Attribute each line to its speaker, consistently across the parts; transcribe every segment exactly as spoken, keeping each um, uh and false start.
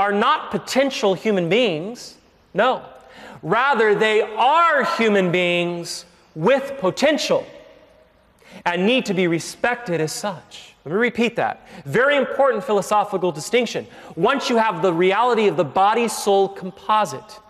Speaker 1: are not potential human beings. No. Rather, they are human beings with potential and need to be respected as such. Let me repeat that. Very important philosophical distinction. Once you have the reality of the body-soul composite,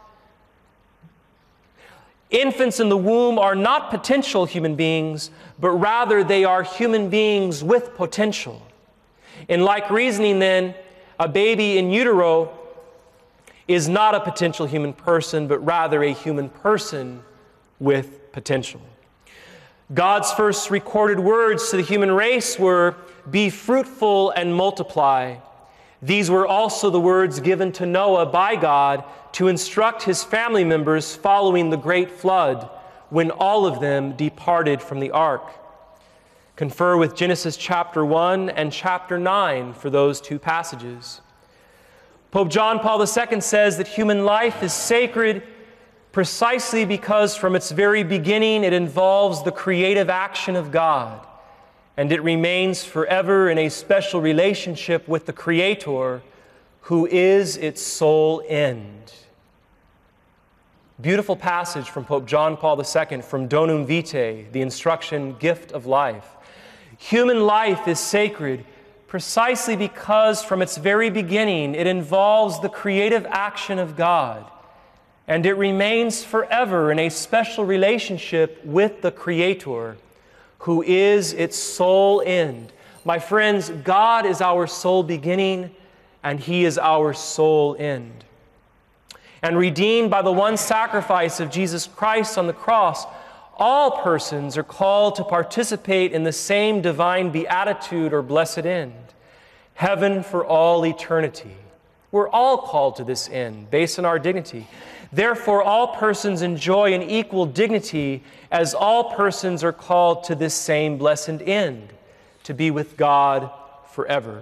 Speaker 1: infants in the womb are not potential human beings, but rather they are human beings with potential. In like reasoning, then, a baby in utero is not a potential human person, but rather a human person with potential. God's first recorded words to the human race were, "Be fruitful and multiply." These were also the words given to Noah by God to instruct his family members following the great flood, when all of them departed from the ark. Confer with Genesis chapter one and chapter nine for those two passages. Pope John Paul the Second says that human life is sacred precisely because from its very beginning it involves the creative action of God, and it remains forever in a special relationship with the Creator, who is its sole end. Beautiful passage from Pope John Paul the Second from Donum Vitae, the instruction Gift of Life. Human life is sacred precisely because from its very beginning it involves the creative action of God, and it remains forever in a special relationship with the Creator, who is its sole end. My friends, God is our sole beginning, and He is our sole end. And redeemed by the one sacrifice of Jesus Christ on the cross, all persons are called to participate in the same divine beatitude or blessed end, heaven for all eternity. We're all called to this end based on our dignity. Therefore, all persons enjoy an equal dignity, as all persons are called to this same blessed end, to be with God forever.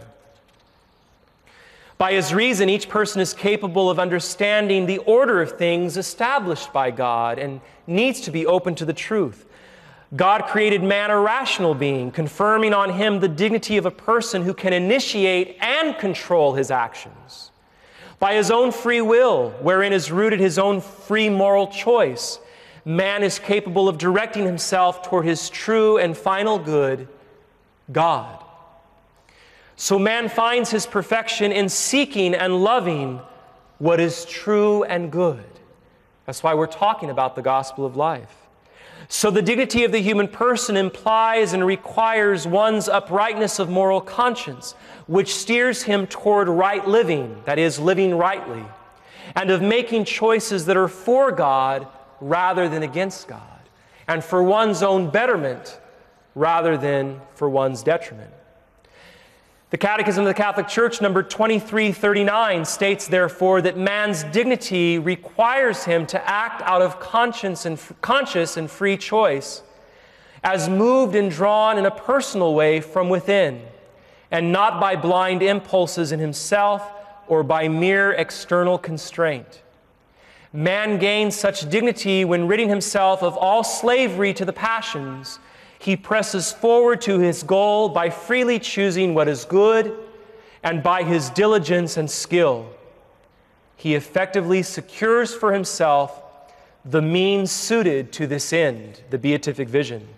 Speaker 1: By his reason, each person is capable of understanding the order of things established by God and needs to be open to the truth. God created man a rational being, confirming on him the dignity of a person who can initiate and control his actions. By his own free will, wherein is rooted his own free moral choice, man is capable of directing himself toward his true and final good, God. So man finds his perfection in seeking and loving what is true and good. That's why we're talking about the gospel of life. So the dignity of the human person implies and requires one's uprightness of moral conscience, which steers him toward right living, that is, living rightly, and of making choices that are for God rather than against God, and for one's own betterment rather than for one's detriment. The Catechism of the Catholic Church, number twenty-three thirty-nine, states, therefore, that man's dignity requires him to act out of conscience and conscious and free choice, as moved and drawn in a personal way from within, and not by blind impulses in himself or by mere external constraint. Man gains such dignity when, ridding himself of all slavery to the passions, he presses forward to his goal by freely choosing what is good, and by his diligence and skill, he effectively secures for himself the means suited to this end, the beatific vision.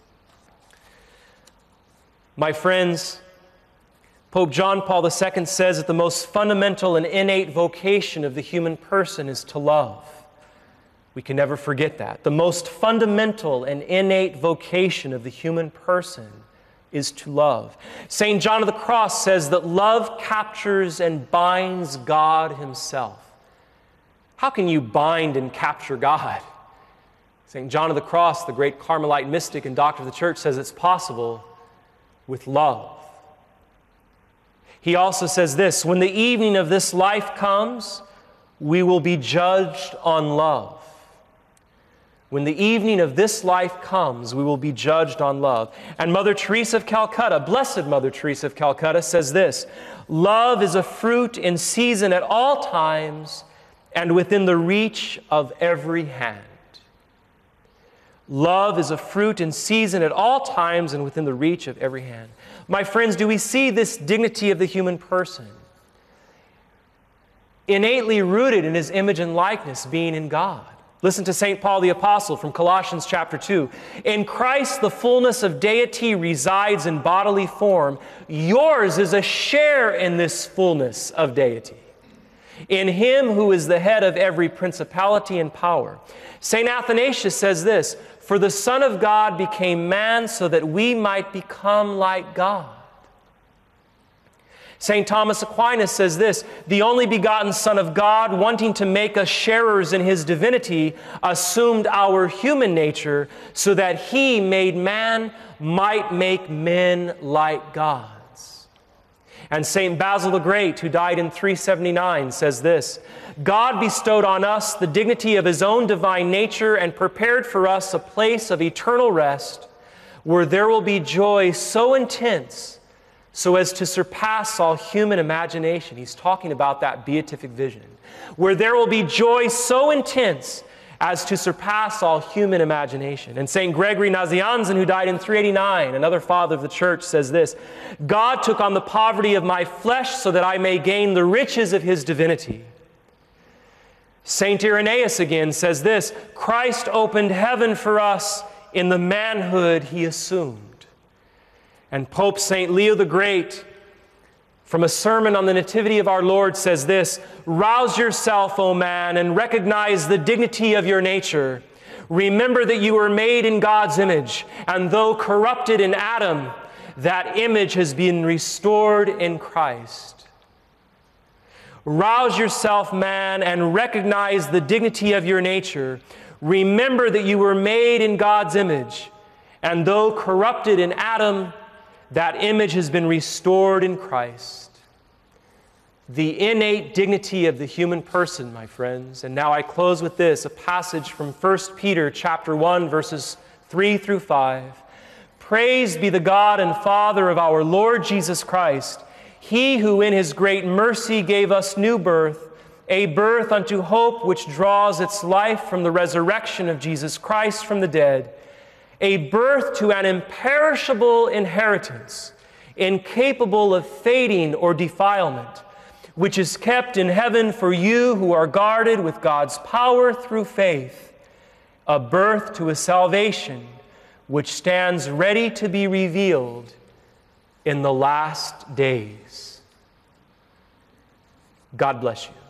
Speaker 1: My friends, Pope John Paul the Second says that the most fundamental and innate vocation of the human person is to love. We can never forget that. The most fundamental and innate vocation of the human person is to love. Saint John of the Cross says that love captures and binds God Himself. How can you bind and capture God? Saint John of the Cross, the great Carmelite mystic and doctor of the Church, says it's possible with love. He also says this, when the evening of this life comes, we will be judged on love. When the evening of this life comes, we will be judged on love. And Mother Teresa of Calcutta, Blessed Mother Teresa of Calcutta, says this, love is a fruit in season at all times and within the reach of every hand. Love is a fruit in season at all times and within the reach of every hand. My friends, do we see this dignity of the human person? innately rooted in his image and likeness, being in God. Listen to Saint Paul the Apostle from Colossians chapter two. In Christ, the fullness of deity resides in bodily form. Yours is a share in this fullness of deity, in him who is the head of every principality and power. Saint Athanasius says this, for the Son of God became man so that we might become like God. Saint Thomas Aquinas says this, the only begotten Son of God, wanting to make us sharers in his divinity, assumed our human nature so that he, made man, might make men like gods. And Saint Basil the Great, who died in three seventy-nine, says this, God bestowed on us the dignity of his own divine nature and prepared for us a place of eternal rest where there will be joy so intense so as to surpass all human imagination. He's talking about that beatific vision, where there will be joy so intense as to surpass all human imagination. And Saint Gregory Nazianzen, who died in three eighty-nine, another father of the church, says this, God took on the poverty of my flesh so that I may gain the riches of his divinity. Saint Irenaeus again says this, Christ opened heaven for us in the manhood he assumed. And Pope Saint Leo the Great, from a sermon on the Nativity of our Lord, says this, rouse yourself, O man, and recognize the dignity of your nature. Remember that you were made in God's image, and though corrupted in Adam, that image has been restored in Christ. Rouse yourself, man, and recognize the dignity of your nature. Remember that you were made in God's image, and though corrupted in Adam, that image has been restored in Christ. The innate dignity of the human person, my friends. And now I close with this, a passage from First Peter chapter one, verses three through five. Praise be the God and Father of our Lord Jesus Christ, he who in his great mercy gave us new birth, a birth unto hope which draws its life from the resurrection of Jesus Christ from the dead, a birth to an imperishable inheritance, incapable of fading or defilement, which is kept in heaven for you who are guarded with God's power through faith, a birth to a salvation which stands ready to be revealed in the last days. God bless you.